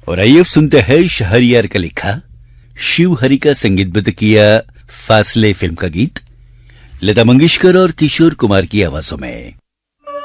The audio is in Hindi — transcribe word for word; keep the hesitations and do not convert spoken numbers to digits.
और आइए अब सुनते हैं शहरयार का लिखा, शिव हरि का संगीतबद्ध किया फासले फिल्म का गीत लता मंगेशकर और किशोर कुमार की आवाजों में।